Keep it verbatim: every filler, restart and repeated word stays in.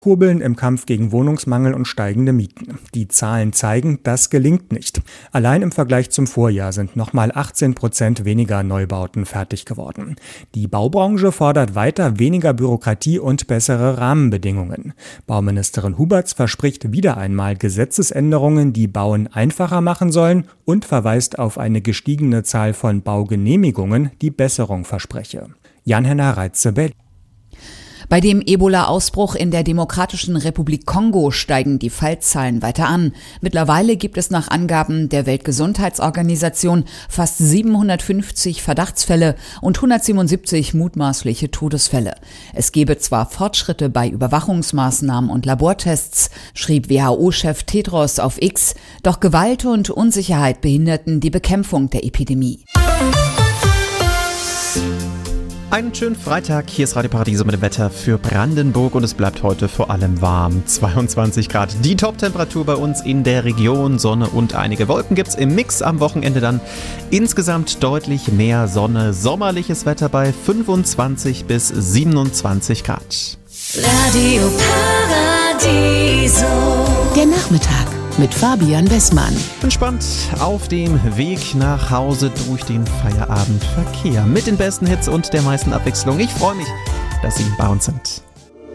Kurbeln im Kampf gegen Wohnungsmangel und steigende Mieten. Die Zahlen zeigen, das gelingt nicht. Allein im Vergleich zum Vorjahr sind nochmal achtzehn Prozent weniger Neubauten fertig geworden. Die Baubranche fordert weiter weniger Bürokratie und bessere Rahmenbedingungen. Bauministerin Huberts verspricht wieder einmal Gesetzesänderungen, die Bauen einfacher machen sollen, und verweist auf eine gestiegene Zahl von Baugenehmigungen, die Besserung verspreche. Jan-Henner Reitze, Berlin. Bei dem Ebola-Ausbruch in der Demokratischen Republik Kongo steigen die Fallzahlen weiter an. Mittlerweile gibt es nach Angaben der Weltgesundheitsorganisation fast siebenhundertfünfzig Verdachtsfälle und hundertsiebenundsiebzig mutmaßliche Todesfälle. Es gebe zwar Fortschritte bei Überwachungsmaßnahmen und Labortests, schrieb W H O-Chef Tedros auf X, doch Gewalt und Unsicherheit behinderten die Bekämpfung der Epidemie. Einen schönen Freitag, hier ist Radio Paradiso mit dem Wetter für Brandenburg und es bleibt heute vor allem warm. zweiundzwanzig Grad, die Top-Temperatur bei uns in der Region, Sonne und einige Wolken gibt's im Mix, am Wochenende dann insgesamt deutlich mehr Sonne, sommerliches Wetter bei fünfundzwanzig bis siebenundzwanzig Grad. Radio Paradiso. Der Nachmittag mit Fabian Wessmann. Entspannt auf dem Weg nach Hause durch den Feierabendverkehr. Mit den besten Hits und der meisten Abwechslung. Ich freue mich, dass Sie bei uns sind.